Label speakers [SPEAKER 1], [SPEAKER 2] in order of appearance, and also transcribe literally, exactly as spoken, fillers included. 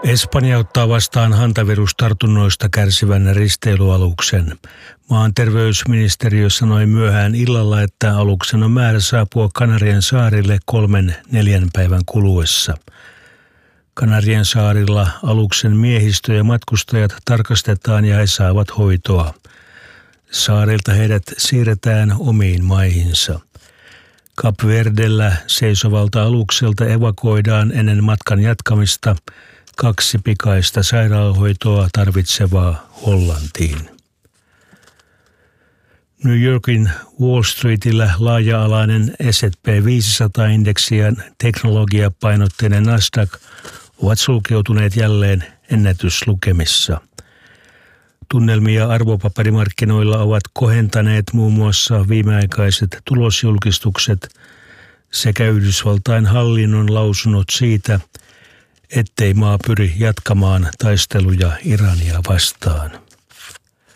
[SPEAKER 1] Espanja ottaa vastaan hantavirustartunnoista kärsivän risteilyaluksen. Maan terveysministeriö sanoi myöhään illalla, että aluksen on määrä saapua Kanarien saarille kolmen neljän päivän kuluessa. Kanarien saarilla aluksen miehistö ja matkustajat tarkastetaan ja he saavat hoitoa. Saarilta heidät siirretään omiin maihinsa. Kap Verdellä seisovalta alukselta evakuoidaan ennen matkan jatkamista kaksi pikaista sairaalahoitoa tarvitsevaa Hollantiin. New Yorkin Wall Streetillä laaja-alainen S and P viisisataa-indeksi ja teknologiapainotteinen Nasdaq ovat sulkeutuneet jälleen ennätyslukemissa. Tunnelmia arvopaperimarkkinoilla ovat kohentaneet muun muassa viimeaikaiset tulosjulkistukset sekä Yhdysvaltain hallinnon lausunnot siitä, ettei maa pyri jatkamaan taisteluja Irania vastaan.